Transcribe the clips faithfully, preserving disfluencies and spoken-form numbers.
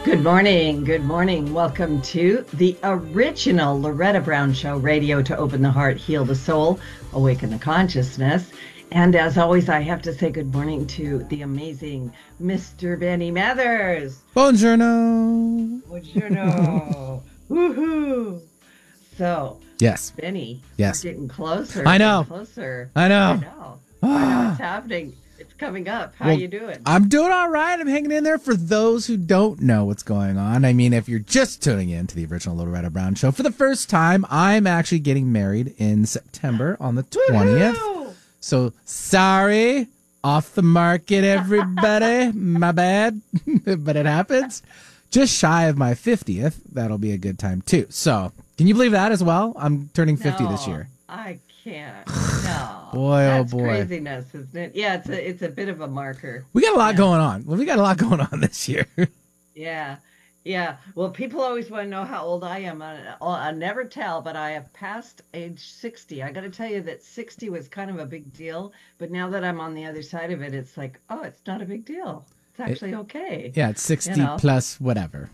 Good morning. Good morning. Welcome to the original Loretta Brown Show, radio to open the heart, heal the soul, awaken the consciousness. And as always, I have to say good morning to the amazing Mister Benny Mathers. Buongiorno. Buongiorno. Woohoo. So, yes, Benny, yes, we're getting closer. I know. Closer. I know. I know. I know it's happening. It's coming up. How well, you doing? I'm doing all right. I'm hanging in there. For those who don't know what's going on, I mean, if you're just tuning in to the original Loretta Brown Show for the first time, I'm actually getting married in September on the twentieth. Woo-hoo! So, sorry, off the market, everybody. My bad, but it happens. Just shy of my fiftieth. That'll be a good time, too. So, can you believe that as well? I'm turning fifty no, this year. I can't. No. Boy, That's oh boy. Craziness, isn't it? Yeah, it's a, it's a bit of a marker. We got a lot yeah. going on. Well, we got a lot going on this year. Yeah. Yeah. Well, people always want to know how old I am. I, I never tell, but I have passed age sixty. I got to tell you that sixty was kind of a big deal. But now that I'm on the other side of it, it's like, oh, it's not a big deal. It's actually it, okay. Yeah, it's sixty you know? plus whatever.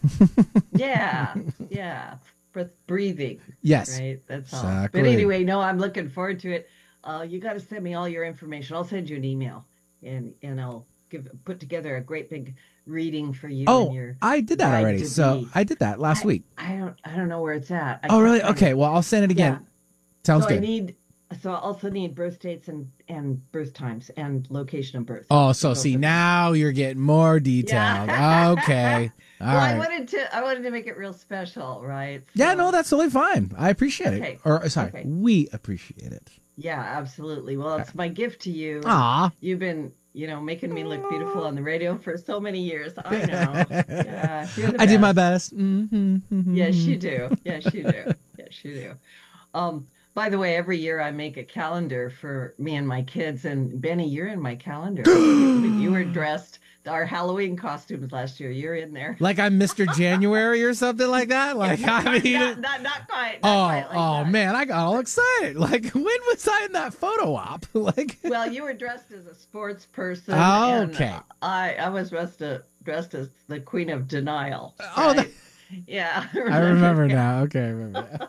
yeah. Yeah. Breathing. Yes. Right. That's all. Exactly. But anyway, no, I'm looking forward to it. Uh, you got to send me all your information. I'll send you an email, and and I'll give put together a great big reading for you. Oh, and your I did that already. So be. I did that last I, week. I don't I don't know where it's at. I oh, really? find Okay. it. Well, I'll send it again. Yeah. Sounds so good. I need. So I also need birth dates and and birth times and location of birth. Oh, so see now you're getting more detailed. Yeah. Okay. All well, right. I wanted to I wanted to make it real special, right? So, yeah, no, that's totally fine. I appreciate okay. it. Or sorry, okay. we appreciate it. Yeah, absolutely. Well, it's my gift to you. Aw. You've been, you know, making me look beautiful on the radio for so many years. I know. Yeah, you're the I do best. my best. Mm-hmm, mm-hmm. Yes, you do. Yes, you do. Yes, you do. Um, by the way, every year I make a calendar for me and my kids. And Benny, you're in my calendar. You were dressed. Our Halloween costumes last year. You're in there. Like I'm Mister January or something like that. Like I mean, not, not, not quite. Not oh, quite like oh that. man, I got all excited. Like when was I in that photo op? Like, well, you were dressed as a sports person. Oh, and okay. I I was dressed a, dressed as the Queen of Denial. Oh, right? that, yeah. I remember now. Okay, I remember.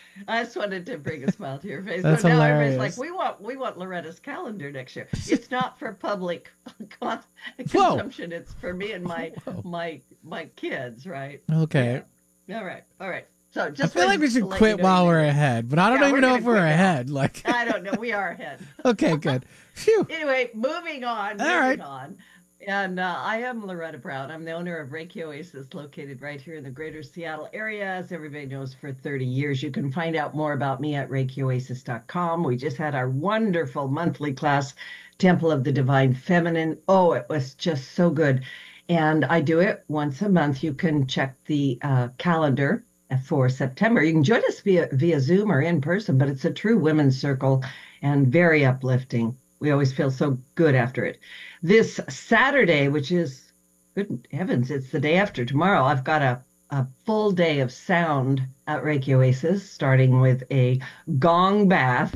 I just wanted to bring a smile to your face. That's so now hilarious. everybody's like, we want we want Loretta's calendar next year. It's not for public consumption. Whoa. It's for me and my Whoa. my my kids, right? Okay. Yeah. All right. All right. So I just feel like we wanted to should let quit you know while you we're know. ahead, but I don't Yeah, even we're know gonna if we're quit now. ahead. Like, I don't know. We are ahead. okay, good. Phew. Anyway, moving on. All moving right. on. And uh, I am Loretta Brown. I'm the owner of Reiki Oasis, located right here in the greater Seattle area. As everybody knows, for thirty years. You can find out more about me at reiki oasis dot com. We just had our wonderful monthly class, Temple of the Divine Feminine. Oh, it was just so good. And I do it once a month. You can check the uh, calendar for September. You can join us via, via Zoom or in person, but it's a true women's circle and very uplifting. We always feel so good after it. This Saturday, which is, good heavens, it's the day after tomorrow, I've got a, a full day of sound at Reiki Oasis, starting with a gong bath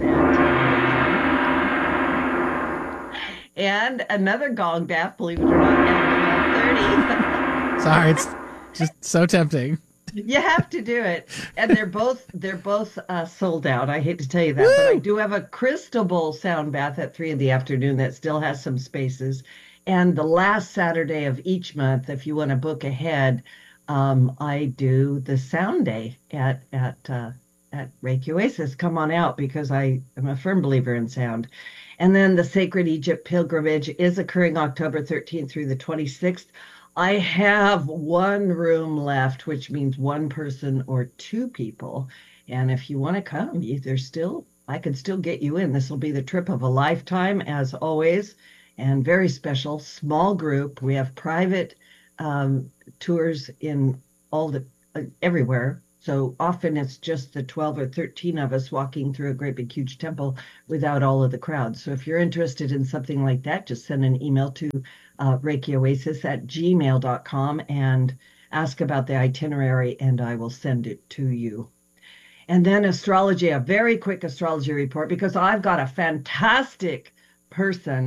at and another gong bath, believe it or not, at twelve thirty. Sorry, it's just so tempting. You have to do it, and they're both they're both uh, sold out. I hate to tell you that, Woo! But I do have a crystal bowl sound bath at three in the afternoon that still has some spaces. And the last Saturday of each month, if you want to book ahead, um, I do the sound day at at uh, at Reiki Oasis. Come on out, because I am a firm believer in sound. And then the Sacred Egypt Pilgrimage is occurring October thirteenth through the twenty-sixth. I have one room left, which means one person or two people. And if you want to come, there's still, I can still get you in. This will be the trip of a lifetime, as always, and very special, small group. We have private um, tours in all the, uh, everywhere. So often it's just the twelve or thirteen of us walking through a great big huge temple without all of the crowd. So if you're interested in something like that, just send an email to uh, Reiki Oasis at gmail dot com and ask about the itinerary, and I will send it to you. And then astrology, a very quick astrology report, because I've got a fantastic person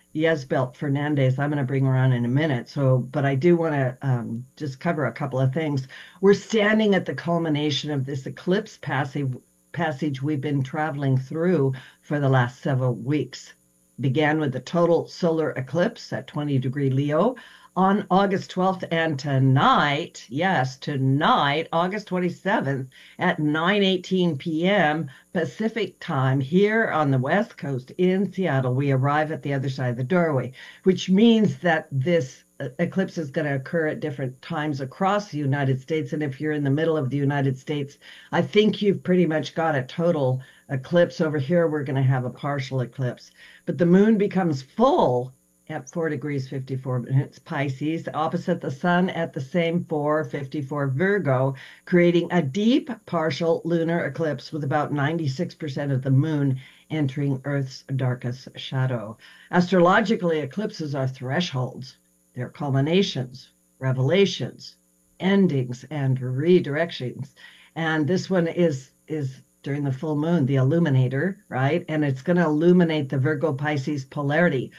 Yesbelt Fernandez. I'm going to bring her on in a minute. So, but I do want to um, just cover a couple of things. We're standing at the culmination of this eclipse passage, passage we've been traveling through for the last several weeks. Began with the total solar eclipse at twenty degree Leo on August twelfth, and tonight, yes, tonight, August twenty-seventh at nine eighteen p.m. Pacific time here on the West Coast in Seattle, we arrive at the other side of the doorway, which means that this eclipse is going to occur at different times across the United States. And if you're in the middle of the United States, I think you've pretty much got a total eclipse. Over here, we're going to have a partial eclipse. But the moon becomes full at four degrees fifty-four minutes Pisces, opposite the sun at the same four fifty-four Virgo, creating a deep partial lunar eclipse with about ninety-six percent of the moon entering Earth's darkest shadow. Astrologically, eclipses are thresholds. They're culminations, revelations, endings, and redirections. And this one is is during the full moon, the illuminator, right? And it's going to illuminate the Virgo Pisces polarity.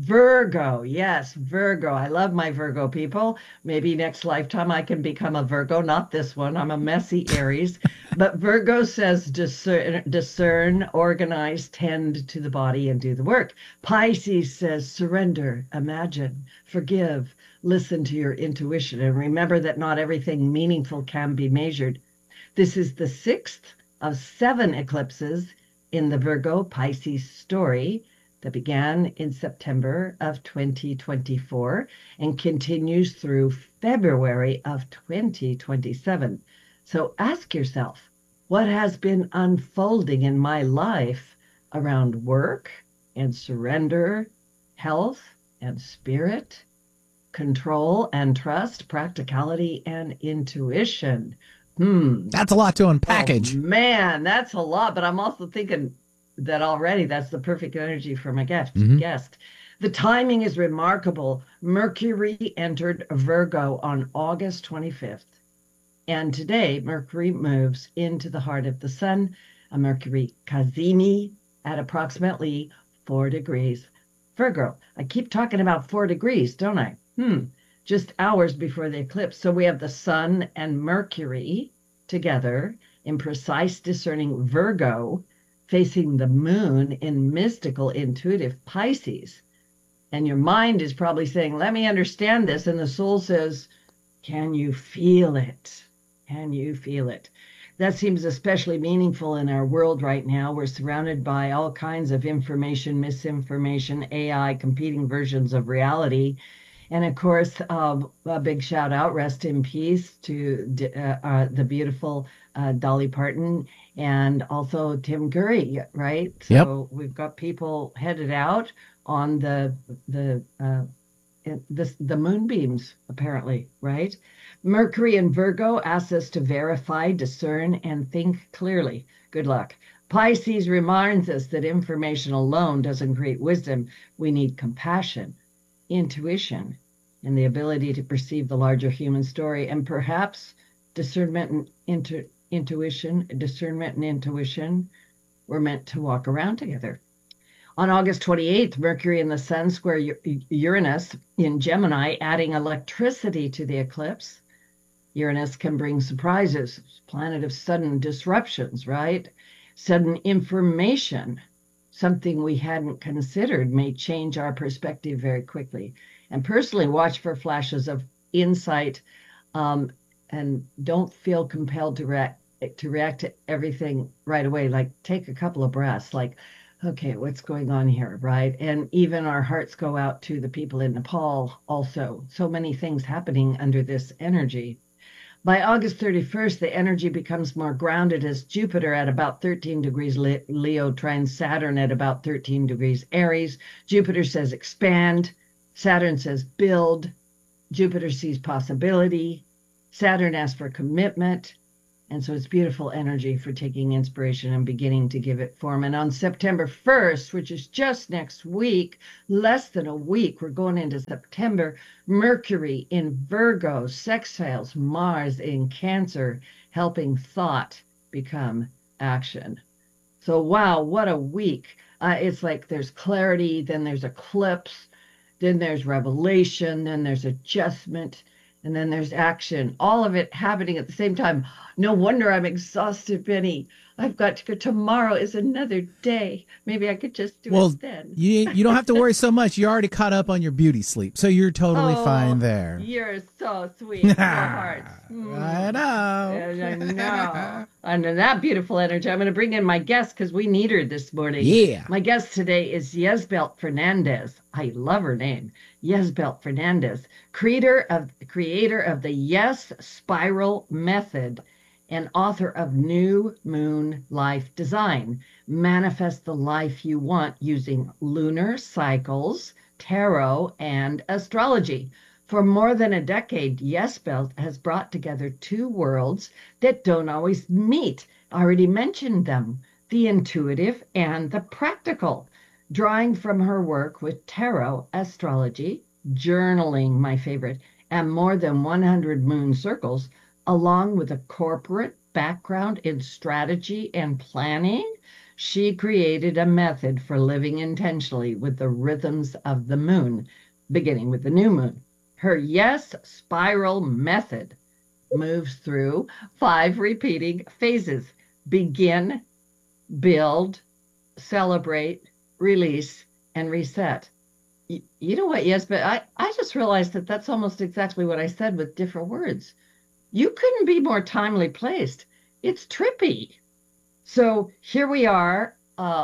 Virgo, yes, Virgo. I love my Virgo people. Maybe next lifetime I can become a Virgo, not this one. I'm a messy Aries. But Virgo says discern, discern, organize, tend to the body, and do the work. Pisces says surrender, imagine, forgive, listen to your intuition, and remember that not everything meaningful can be measured. This is the sixth of seven eclipses in the Virgo Pisces story that began in September of twenty twenty-four and continues through February of twenty twenty-seven. So ask yourself, what has been unfolding in my life around work and surrender, health and spirit, control and trust, practicality and intuition? Hmm. That's a lot to unpackage. Oh, man, that's a lot. But I'm also thinking that already that's the perfect energy for my guest. Mm-hmm. guest. The timing is remarkable. Mercury entered Virgo on August twenty-fifth. And today, Mercury moves into the heart of the sun, a Mercury Cazimi at approximately four degrees Virgo. I keep talking about four degrees, don't I? Hmm. Just hours before the eclipse. So we have the sun and Mercury together in precise discerning Virgo, facing the moon in mystical intuitive Pisces. And your mind is probably saying, let me understand this. And the soul says, can you feel it? Can you feel it? That seems especially meaningful in our world right now. We're surrounded by all kinds of information, misinformation, A I, competing versions of reality. And of course, uh, a big shout out, rest in peace to uh, uh, the beautiful uh, Dolly Parton and also Tim Curry, right? So yep. We've got people headed out on the the uh, the, the moonbeams, apparently, right? Mercury in Virgo asks us to verify, discern, and think clearly. Good luck. Pisces reminds us that information alone doesn't create wisdom. We need compassion, intuition, and the ability to perceive the larger human story, and perhaps discernment and intu- intuition, discernment and intuition were meant to walk around together. On August twenty-eighth, Mercury and the Sun square Uranus in Gemini, adding electricity to the eclipse. Uranus can bring surprises, planet of sudden disruptions, right? Sudden information. Something we hadn't considered may change our perspective very quickly. And personally, watch for flashes of insight, um, and don't feel compelled to react to react to everything right away. Like, take a couple of breaths, like, okay, what's going on here, right? And even our hearts go out to the people in Nepal also. So many things happening under this energy. By August thirty-first, the energy becomes more grounded as Jupiter at about thirteen degrees Leo trines Saturn at about thirteen degrees Aries. Jupiter says expand. Saturn says build. Jupiter sees possibility. Saturn asks for commitment. And so it's beautiful energy for taking inspiration and beginning to give it form. And on September first, which is just next week, less than a week, we're going into September, Mercury in Virgo sextiles Mars in Cancer, helping thought become action. So wow, what a week. Uh, it's like there's clarity, then there's eclipse, then there's revelation, then there's adjustment, and then there's action. All of it happening at the same time. No wonder I'm exhausted, Benny. I've got to go. Tomorrow is another day. Maybe I could just do Well, it then. you you don't have to worry so much. You're already caught up on your beauty sleep, so you're totally Oh, fine there. you're so sweet. Your heart. I know. And I know. Under that beautiful energy, I'm going to bring in my guest because we need her this morning. Yeah. My guest today is Yesbelt Fernandez. I love her name. Yesbelt Fernandez, creator of creator of the Yes Spiral Method and author of New Moon Life Design. Manifest the life you want using lunar cycles, tarot, and astrology. For more than a decade, Yesbelt has brought together two worlds that don't always meet. I already mentioned them, the intuitive and the practical. Drawing from her work with tarot, astrology, journaling, my favorite, and more than one hundred moon circles, along with a corporate background in strategy and planning, she created a method for living intentionally with the rhythms of the moon, beginning with the new moon. Her Yes Spiral Method moves through five repeating phases: begin, build, celebrate, release, and reset. You, you know what? Yes, but I, I just realized that that's almost exactly what I said with different words. You couldn't be more timely placed. It's trippy. So here we are. Uh,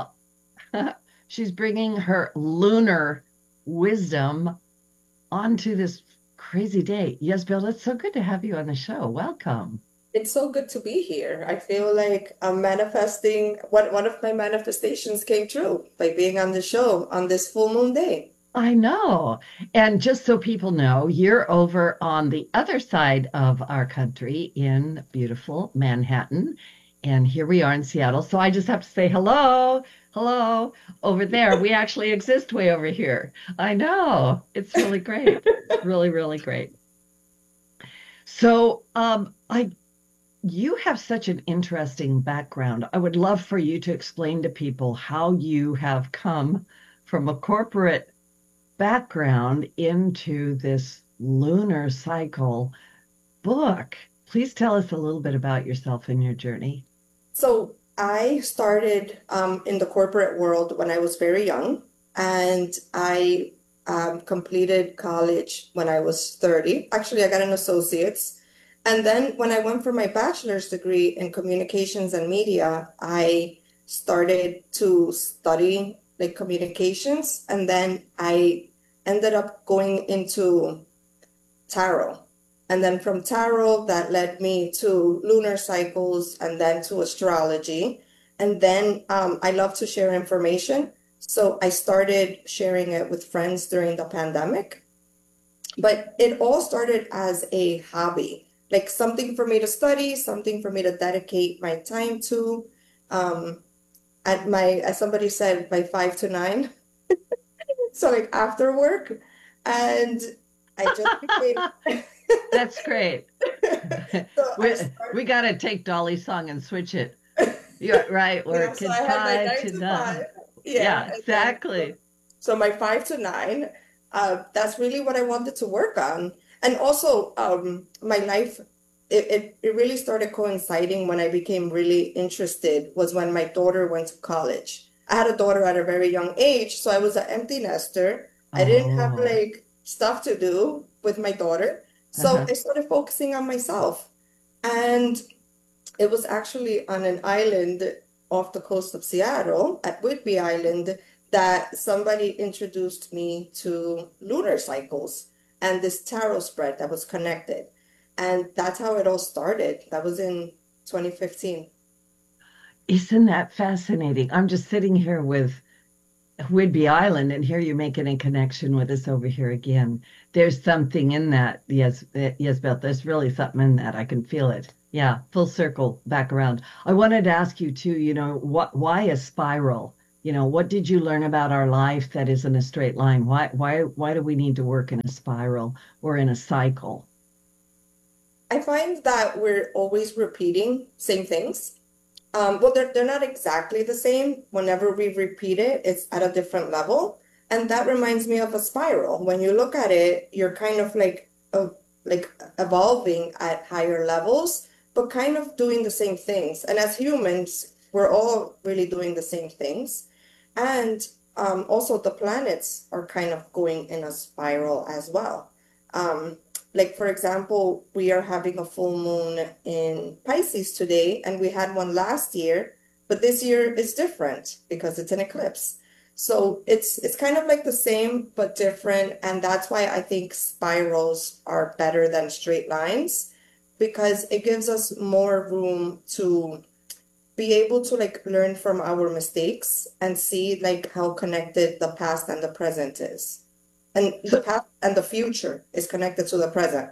she's bringing her lunar wisdom onto this crazy day. Yes, Bill, it's so good to have you on the show. Welcome. It's so good to be here. I feel like I'm manifesting, one, one of my manifestations came true by being on the show on this full moon day. I know. And just so people know, you're over on the other side of our country in beautiful Manhattan. And here we are in Seattle. So I just have to say hello, hello over there. We actually exist way over here. I know. It's really great. It's really, really great. So um, I you have such an interesting background. I would love for you to explain to people how you have come from a corporate background into this lunar cycle book. Please tell us a little bit about yourself and your journey. So I started um, in the corporate world when I was very young, and I um, completed college when I was thirty. Actually, I got an associate's. And then when I went for my bachelor's degree in communications and media, I started to study like communications, and then I ended up going into tarot. And then from tarot, that led me to lunar cycles and then to astrology. And then um, I love to share information. So I started sharing it with friends during the pandemic. But it all started as a hobby, like something for me to study, something for me to dedicate my time to. Um, at my, as somebody said, by five to nine. So like after work. And I just became... That's great. So we started... we got to take Dolly's song and switch it. You're right. Work you know, so five to, to nine. Yeah, yeah, exactly. Then, so my five to nine, uh, that's really what I wanted to work on. And also um, my life, it, it, it really started coinciding when I became really interested was when my daughter went to college. I had a daughter at a very young age, so I was an empty nester. I didn't have like stuff to do with my daughter. So uh-huh. I started focusing on myself. And it was actually on an island off the coast of Seattle at Whidbey Island that somebody introduced me to lunar cycles and this tarot spread that was connected. And that's how it all started. That was in twenty fifteen. Isn't that fascinating? I'm just sitting here with Whidbey Island, and here you're making a connection with us over here again. There's something in that. Yes, yes, Beth, there's really something in that. I can feel it. Yeah, full circle back around. I wanted to ask you too, you know, what, why a spiral? You know, what did you learn about our life that isn't a straight line? Why, why, why do we need to work in a spiral or in a cycle? I find that we're always repeating same things. Um, well, they're, they're not exactly the same. Whenever we repeat it, it's at a different level. And that reminds me of a spiral. When you look at it, you're kind of like uh, like evolving at higher levels, but kind of doing the same things. And as humans, we're all really doing the same things. And um, also the planets are kind of going in a spiral as well. Um, like for example, we are having a full moon in Pisces today, and we had one last year, but this year is different because it's an eclipse. So it's it's kind of like the same but different, and that's why I think spirals are better than straight lines because it gives us more room to be able to like learn from our mistakes and see like how connected the past and the present is. And the So, past and the future is connected to the present.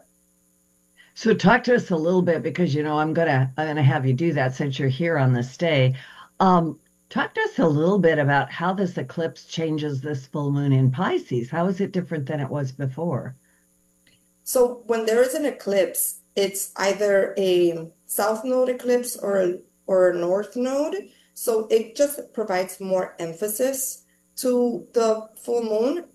so talk to us a little bit because you know I'm gonna I'm gonna have you do that since you're here on this day. Um, talk to us a little bit about how this eclipse changes this full moon in Pisces. How is it different than it was before? So when there is an eclipse, it's either a south node eclipse or a, or a north node. So it just provides more emphasis to the full moon,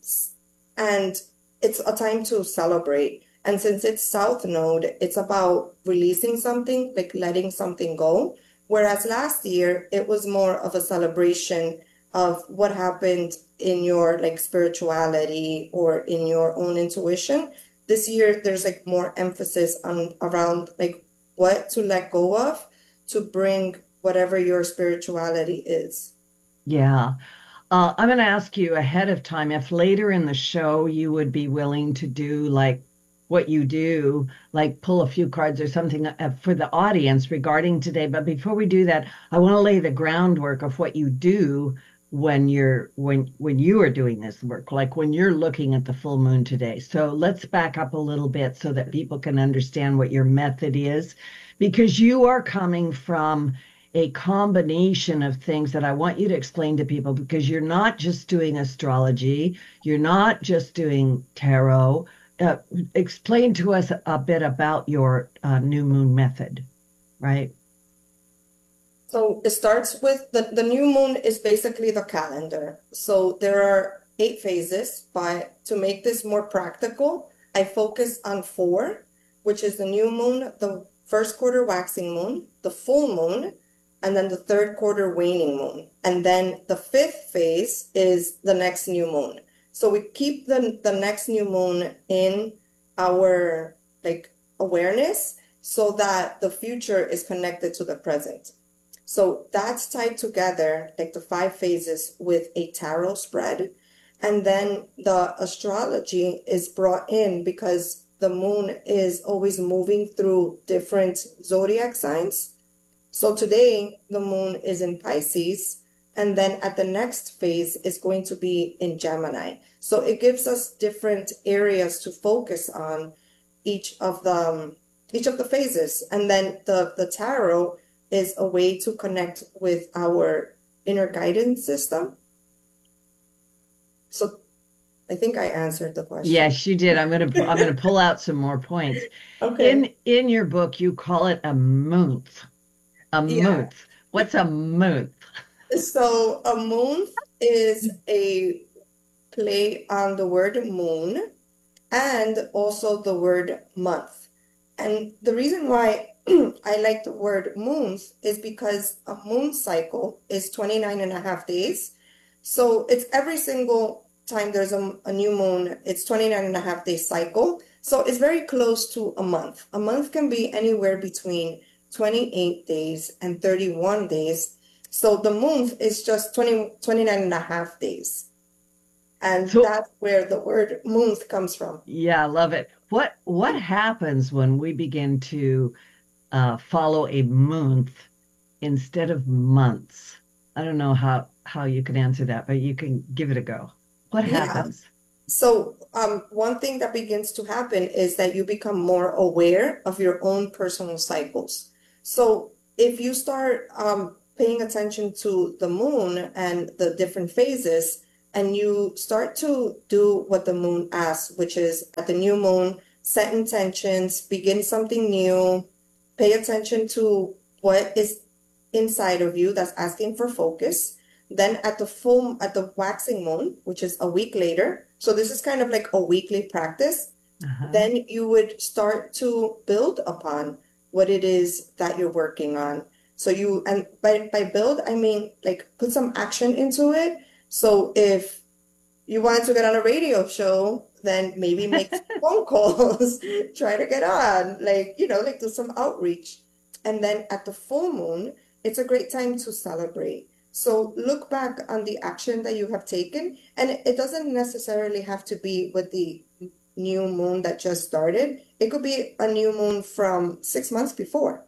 and it's a time to celebrate. And since it's south node, it's about releasing something, like letting something go. Whereas last year, it was more of a celebration of what happened in your like spirituality or in your own intuition. This year there's like more emphasis on around like what to let go of to bring whatever your spirituality is. Yeah. Uh, I'm going to ask you ahead of time if later in the show you would be willing to do like what you do, like pull a few cards or something uh, for the audience regarding today. But before we do that, I want to lay the groundwork of what you do when you're when when you are doing this work, like when you're looking at the full moon today. So let's back up a little bit so that people can understand what your method is, because you are coming from a combination of things that I want you to explain to people because you're not just doing astrology, you're not just doing tarot. Uh, explain to us a bit about your uh, new moon method, right? So it starts with the, the new moon is basically the calendar. So there are eight phases, but to make this more practical, I focus on four, which is the new moon, the first quarter waxing moon, the full moon, and then the third quarter waning moon. And then the fifth phase is the next new moon. So we keep the, the next new moon in our like awareness so that the future is connected to the present. So that's tied together, like the five phases, with a tarot spread. And then the astrology is brought in because the moon is always moving through different zodiac signs. So today the moon is in Pisces, and then at the next phase is going to be in Gemini. So it gives us different areas to focus on each of the um, each of the phases. And then the the tarot is a way to connect with our inner guidance system. So I think I answered the question. Yes, you did. I'm gonna I'm gonna pull out some more points. Okay. In in your book, you call it a month. A Yeah. month. What's a month? So a month is a play on the word moon and also the word month. And the reason why I like the word moons is because a moon cycle is twenty-nine and a half days. So it's every single time there's a, a new moon, it's twenty-nine and a half day cycle. So it's very close to a month. A month can be anywhere between twenty-eight days and thirty-one days. So the month is just twenty, twenty-nine and a half days. And So that's where the word month comes from. yeah, I love it. What what happens when we begin to uh, follow a month instead of months? I don't know how how you can answer that, but you can give it a go. What Yeah. happens? So, um, one thing that begins to happen is that you become more aware of your own personal cycles. So, if you start um, paying attention to the moon and the different phases, and you start to do what the moon asks, which is at the new moon, set intentions, begin something new, pay attention to what is inside of you that's asking for focus. Then at the full, at the waxing moon, which is a week later, so this is kind of like a weekly practice, Uh-huh. then you would start to build upon what it is that you're working on. So you, and by, by build, I mean like put some action into it. So if you wanted to get on a radio show, then maybe make some phone calls, try to get on, like, you know, like do some outreach. And then at the full moon, it's a great time to celebrate. So look back on the action that you have taken, and it doesn't necessarily have to be with the new moon that just started. It could be a new moon from six months before.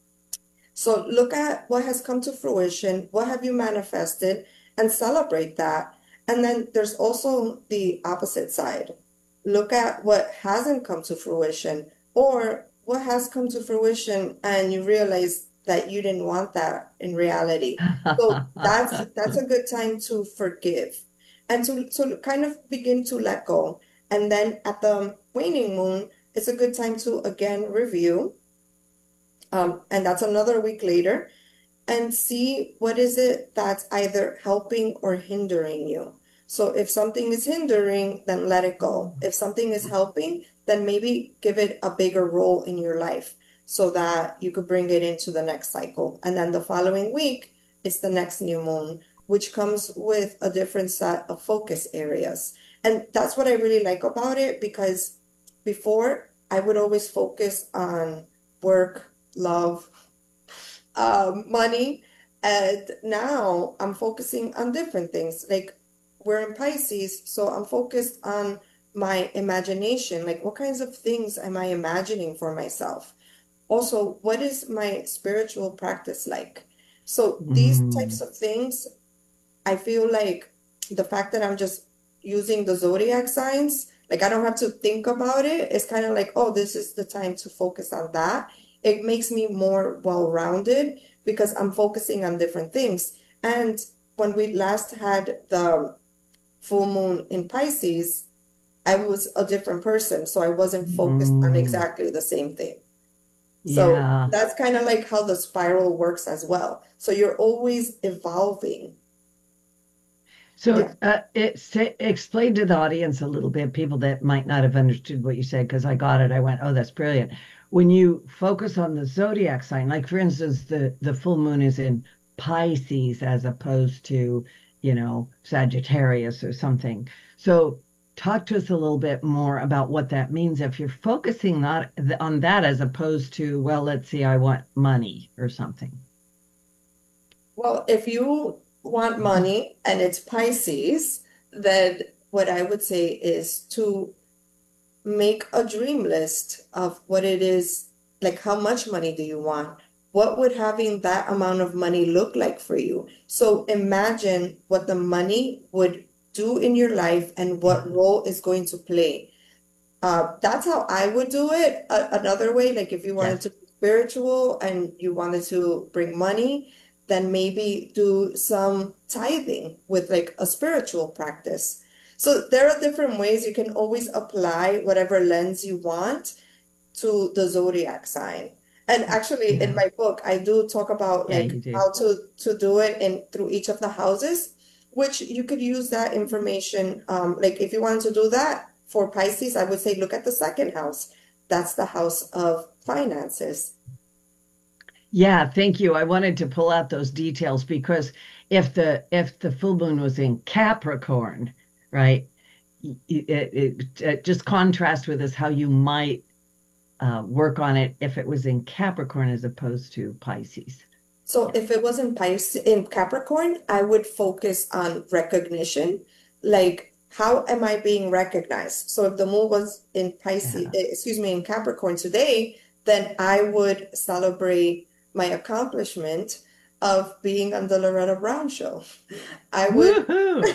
So look at what has come to fruition, what have you manifested, and celebrate that. And then there's also the opposite side. Look at what hasn't come to fruition, or what has come to fruition and you realize that you didn't want that in reality. So that's that's a good time to forgive and to, to kind of begin to let go. And then at the waning moon, it's a good time to again review. Um, and that's another week later, and see what is it that's either helping or hindering you. So if something is hindering, then let it go. If something is helping, then maybe give it a bigger role in your life so that you could bring it into the next cycle. And then the following week is the next new moon, which comes with a different set of focus areas. And that's what I really like about it, because before I would always focus on work, love, um, money. And now I'm focusing on different things. Like we're in Pisces, so I'm focused on my imagination. Like what kinds of things am I imagining for myself? Also, what is my spiritual practice like? So these types of things, I feel like the fact that I'm just using the zodiac signs, like I don't have to think about it. It's kind of like, oh, this is the time to focus on that. It makes me more well-rounded because I'm focusing on different things. And when we last had the full moon in Pisces, I was a different person. So I wasn't focused on exactly the same thing. So Yeah. that's kind of like how the spiral works as well. So you're always evolving. So, Yeah. uh, it say, explain to the audience a little bit, people that might not have understood what you said, because I got it. I went, oh, that's brilliant. When you focus on the zodiac sign, like for instance, the the full moon is in Pisces as opposed to, you know, Sagittarius or something. So, talk to us a little bit more about what that means if you're focusing not on that as opposed to, well, let's see, I want money or something. Well, if you want money and it's Pisces, then what I would say is to make a dream list of what it is, like how much money do you want? What would having that amount of money look like for you? So imagine what the money would do in your life and what role is going to play. Uh, that's how I would do it. A- another way, like if you wanted Yes. to be spiritual and you wanted to bring money, then maybe do some tithing with like a spiritual practice. So there are different ways you can always apply whatever lens you want to the zodiac sign. And actually, in Yeah. my book, I do talk about Yeah, like you do. how to to do it in through each of the houses, which you could use that information. Um, like if you wanted to do that for Pisces, I would say look at the second house. That's the house of finances. Yeah, thank you. I wanted to pull out those details because if the if the full moon was in Capricorn, right, it, it, it just contrasts with us how you might uh, work on it if it was in Capricorn as opposed to Pisces. So Yeah. if it was in Pisces, in Capricorn, I would focus on recognition, like how am I being recognized? So if the moon was in Pisces, Yeah. eh, excuse me, in Capricorn today, then I would celebrate my accomplishment of being on the Loretta Brown show. I would Woohoo!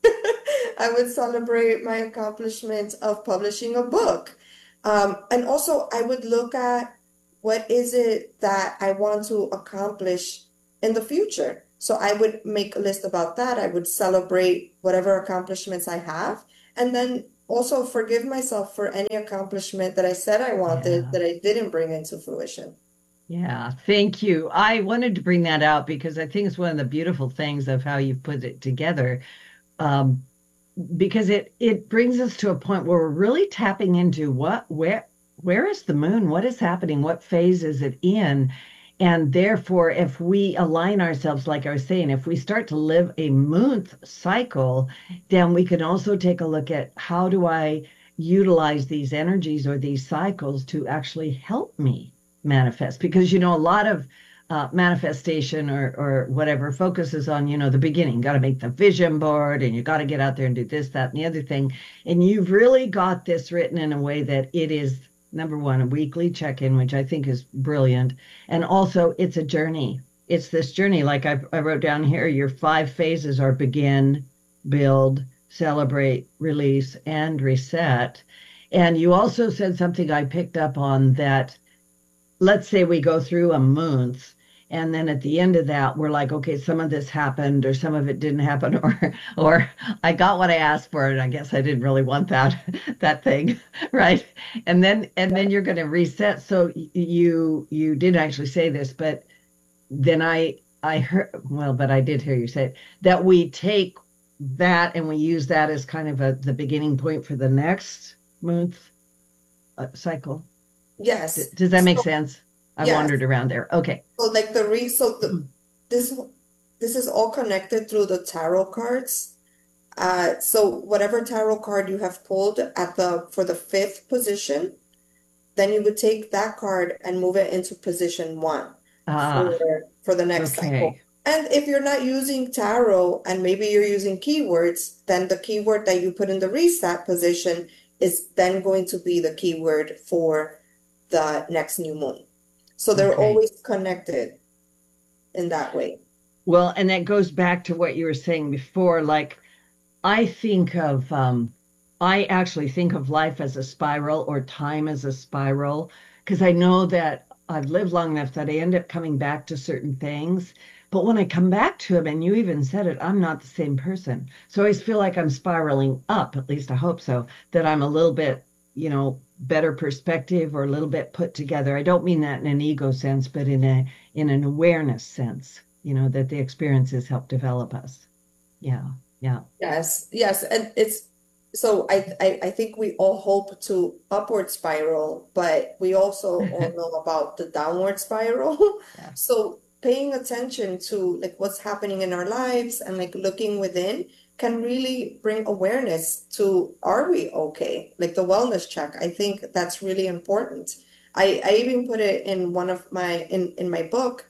I would celebrate my accomplishment of publishing a book. Um, and also, I would look at what is it that I want to accomplish in the future. So I would make a list about that. I would celebrate whatever accomplishments I have, and then also forgive myself for any accomplishment that I said I wanted Yeah. that I didn't bring into fruition. Yeah, thank you. I wanted to bring that out because I think it's one of the beautiful things of how you've put it together. Um, because it it brings us to a point where we're really tapping into what where where is the moon? What is happening? What phase is it in? And therefore, if we align ourselves, like I was saying, if we start to live a moon cycle, then we can also take a look at how do I utilize these energies or these cycles to actually help me manifest? Because, you know, a lot of uh, manifestation or or whatever focuses on, you know, the beginning. Got to make the vision board and you got to get out there and do this, that, and the other thing. And you've really got this written in a way that it is number one, a weekly check-in, which I think is brilliant. And also it's a journey. It's this journey. Like I, I wrote down here, your five phases are begin, build, celebrate, release, and reset. And you also said something I picked up on that, let's say we go through a month and then at the end of that we're like, okay, some of this happened or some of it didn't happen, or or I got what I asked for and I guess I didn't really want that that thing, right? And then and then you're going to reset. So you you did actually say this, but then I I heard, well, but I did hear you say it, that we take that and we use that as kind of a the beginning point for the next month uh, cycle. D- Yes. Does that make So, sense? I yes. wandered around there. Okay. So like the re so the this this is all connected through the tarot cards. Uh, so whatever tarot card you have pulled at the for the fifth position, then you would take that card and move it into position one Ah, for for the next cycle. okay. And if you're not using tarot and maybe you're using keywords, then the keyword that you put in the reset position is then going to be the keyword for the next new moon. So they're Okay. always connected in that way. Well, and that goes back to what you were saying before. Like, I think of, um, I actually think of life as a spiral or time as a spiral because I know that I've lived long enough that I end up coming back to certain things. But when I come back to them, and you even said it, I'm not the same person. So I always feel like I'm spiraling up, at least I hope so, that I'm a little bit, you know, better perspective or a little bit put together. I don't mean that in an ego sense, but in a in an awareness sense, you know, that the experiences help develop us. Yeah, yeah. Yes, yes, and it's so I, I I think we all hope to upward spiral, but we also all know about the downward spiral. Yeah. So paying attention to like what's happening in our lives and like looking within can really bring awareness to are we okay? Like the wellness check. I think that's really important. I I even put it in one of my in in my book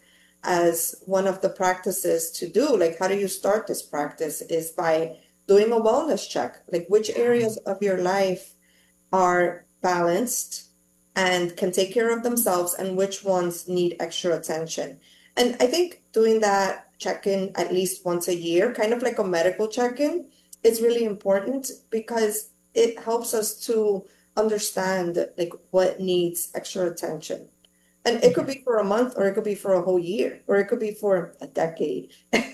as one of the practices to do. Like, how do you start this practice? Is by doing a wellness check. Like, which areas of your life are balanced and can take care of themselves, and which ones need extra attention. And I think doing that check-in at least once a year, kind of like a medical check-in, is really important because it helps us to understand like what needs extra attention. And it could Yeah. be for a month, or it could be for a whole year, or it could be for a decade.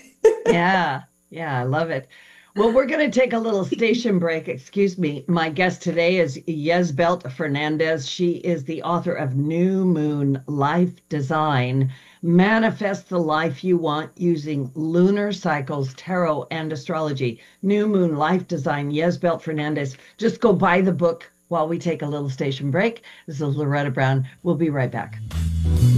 Yeah, yeah, I love it. Well, we're going to take a little station break. Excuse me. My guest today is Yesbelt Fernandez. She is the author of New Moon Life Design. Manifest the life you want using lunar cycles, tarot, and astrology. New Moon Life Design, Yesbelt Fernandez. Just go buy the book while we take a little station break. This is Loretta Brown. We'll be right back.